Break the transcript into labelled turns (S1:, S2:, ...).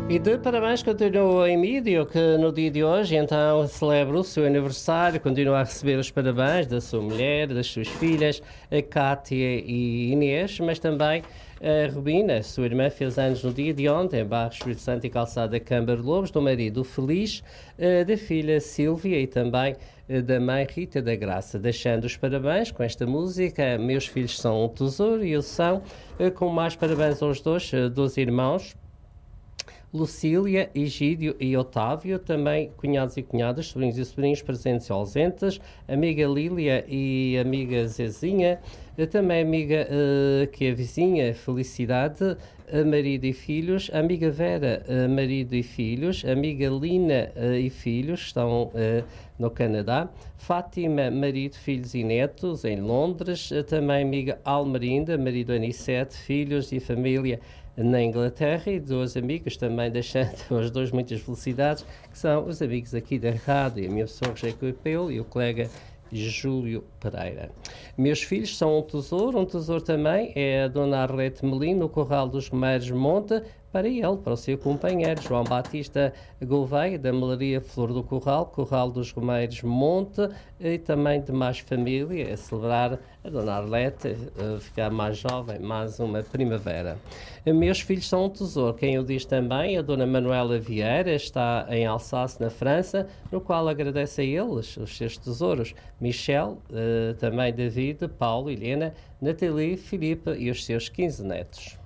S1: E de parabéns continua o Emílio, que no dia de hoje então celebra o seu aniversário, continua a receber os parabéns da sua mulher, das suas filhas, a Cátia e Inês, mas também a Rubina, sua irmã, fez anos no dia de ontem, em Barros, Espírito Santo e Calçada Câmara de Lobos, do marido Feliz, da filha Sílvia e também da mãe Rita da Graça, deixando os parabéns com esta música. Meus filhos são um tesouro e eu são, com mais parabéns aos dois irmãos, Lucília, Egídio e Otávio, também cunhados e cunhadas, sobrinhos e sobrinhos presentes e ausentes, amiga Lília e amiga Zezinha, também amiga que é vizinha, Felicidade, marido e filhos, amiga Vera, marido e filhos, amiga Lina e filhos, estão no Canadá, Fátima, marido, filhos e netos, em Londres, também amiga Almerinda, marido Anissete, filhos e família na Inglaterra, e dois amigos também, deixando aos dois muitas felicidades, que são os amigos aqui da rádio, a minha pessoa Jacob Peu e o colega Júlio Pereira. Meus filhos são um tesouro também é a Dona Arlete Melino, no Corral dos Romeiros Monte, para ele, para o seu companheiro João Batista Gouveia, da Melaria Flor do Corral dos Romeiros Monte, e também de mais família, a celebrar a Dona Arlete, ficar mais jovem, mais uma primavera. Meus filhos são um tesouro, quem o diz também, a Dona Manuela Vieira, está em Alsáce, na França, no qual agradece a eles, os seus tesouros, Michel, também David, Paulo, Helena, Nathalie, Filipe e os seus 15 netos.